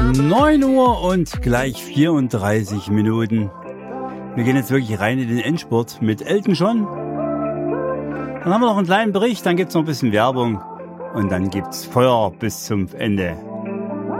9 Uhr und gleich 34 Minuten. Wir gehen jetzt wirklich rein in den Endspurt mit Elton John. Dann haben wir noch einen kleinen Bericht, dann gibt's noch ein bisschen Werbung und dann gibt's Feuer bis zum Ende.